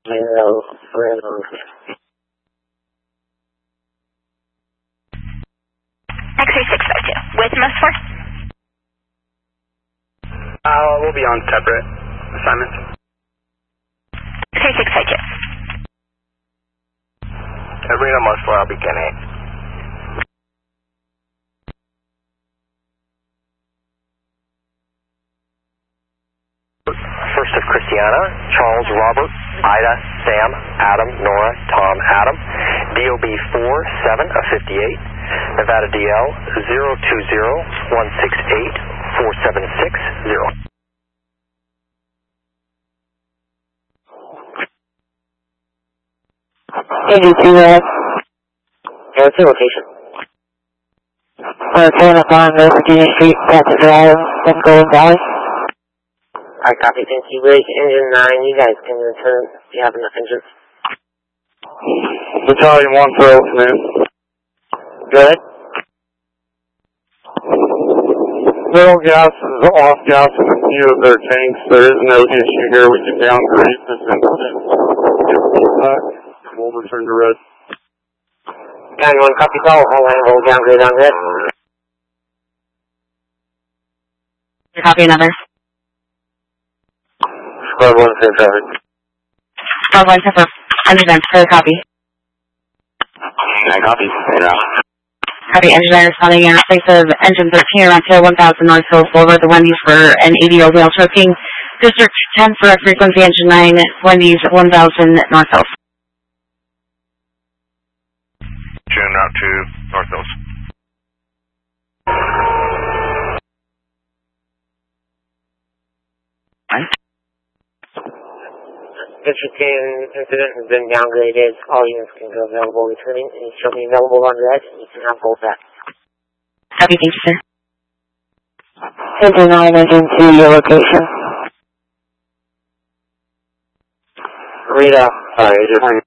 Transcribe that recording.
X-ray 602, with most force? We'll be on separate assignments. X-ray 602. Reno most 4, I'll be Gen 8. First of Christiana, Charles, Robert, Ida, Sam, Adam, Nora, Tom, Adam, DOB 47 of 58, Nevada DL 020-168-4760. What's your location? 10 upon Virginia Street, Texas Drive, Golden Valley. Alright, copy, thank you. Where's engine 9? You guys can return if you have enough engines. Battalion 1 for man. Good. Little gas is off gas in a few of their tanks. There is no issue here. We can downgrade this incident. We'll return to red. 91, copy call. All line will downgrade on red. Copy another. Squad 1 for traffic. Squad 1 for engine for copy. I copy. Copy, engineer responding in place of engine 13 around tail 1000 North Hills Boulevard, the Wendy's for an ADO wheel choking. District 10 for frequency engine 9, Wendy's 1000 North Hills. June route to North Hills. District 10 incident has been downgraded. All units can go available returning. And show me available on red. You can have both that. Copy, thank you, sir. Engine 9, engine 2, your location. Rita. Alright, just